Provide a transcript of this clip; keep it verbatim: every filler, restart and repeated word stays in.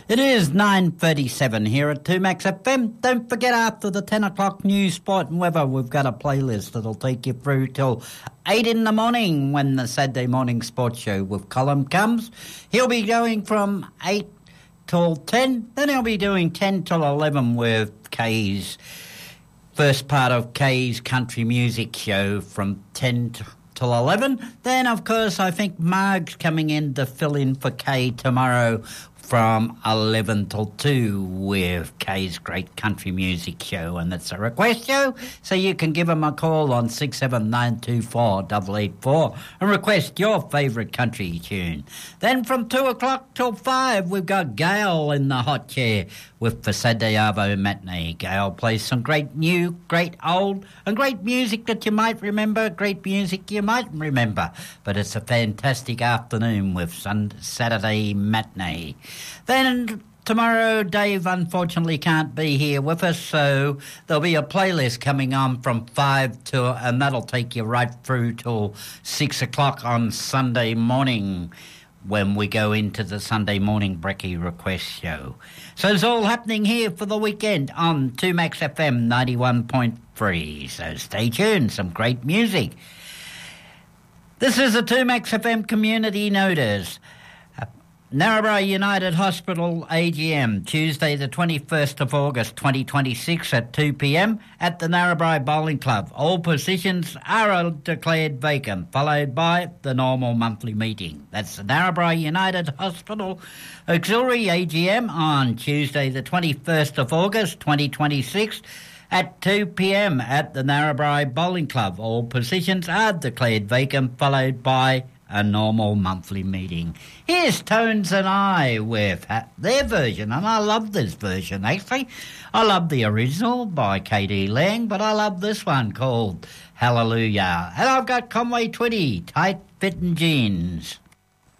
It is nine thirty-seven here at two Max F M. Don't forget, after the ten o'clock news, sport and weather, we've got a playlist that'll take you through till eight in the morning when the Saturday morning sports show with Colin comes. He'll be going from eight till ten. Then he'll be doing ten till eleven with Kay's first part of Kay's country music show from ten to till eleven. Then, of course, I think Marg's coming in to fill in for Kay tomorrow from eleven till two with Kay's great country music show, and that's a request show, so you can give him a call on six seven nine two four eight eight four and request your favourite country tune. Then from two o'clock till five, we've got Gail in the hot chair with the Saturday Arvo Matinee. Gail plays some great new, great old, and great music that you might remember, great music you mightn't remember. But it's a fantastic afternoon with Sunday, Saturday Matinee. Then tomorrow, Dave unfortunately can't be here with us, so there'll be a playlist coming on from five to, and that'll take you right through till six o'clock on Sunday morning, when we go into the Sunday morning Brecky request show. So it's all happening here for the weekend on two Max F M ninety-one point three. So stay tuned, some great music. This is a two Max F M community notice. Narrabri United Hospital A G M, Tuesday the twenty-first of August twenty twenty-six at two p.m. at the Narrabri Bowling Club. All positions are declared vacant, followed by the normal monthly meeting. That's the Narrabri United Hospital Auxiliary A G M on Tuesday the twenty-first of August twenty twenty-six at two p.m. at the Narrabri Bowling Club. All positions are declared vacant, followed by a normal monthly meeting. Here's Tones and I with their version, and I love this version, actually. I love the original by K D Lang, but I love this one called Hallelujah. And I've got Conway Twitty, Tight Fitting Jeans.